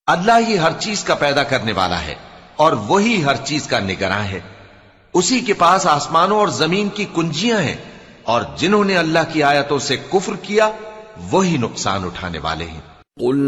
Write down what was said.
अल्लाह ही हर चीज का पैदा करने वाला है और वही हर चीज का निगरां है। उसी के पास आसमानों और जमीन की कुंजियां हैं और जिन्होंने अल्लाह की आयतों से कुफ्र किया वही नुकसान उठाने वाले हैं।